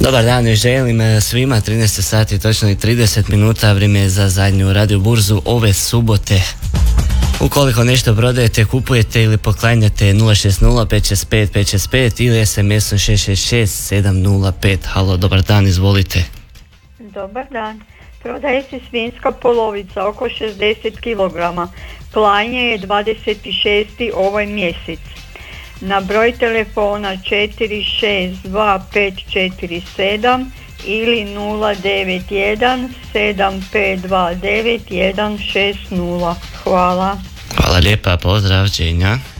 Dobar dan, još želim svima 13 sati točno i 30 minuta, vrijeme je za zadnju radio burzu ove subote. Ukoliko nešto prodajete, kupujete ili poklanjate 060 565 565 ili SMS-om 666 705. Halo, dobar dan, izvolite. Dobar dan. Prodaje se svinjska polovica oko 60 kg. Klanje je 26. ovaj mjesec. Na broj telefona 462547 ili 091 7529 160. Hvala. Hvala lijepa, pozdrav, Đenja.